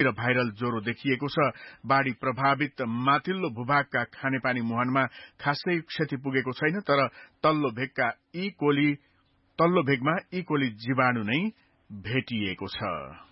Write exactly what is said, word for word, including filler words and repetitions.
र भाइरल ज्वरो देखिएको छ। बाढ़ी प्रभावित माथिल्लो भूभागका खानेपानी मुहानमा खासै क्षति पुगेको छैन, तर तल्लो भेगका ई कोली तल्लो भेगमा ई कोली जीवाणु नै भेटिएको छ।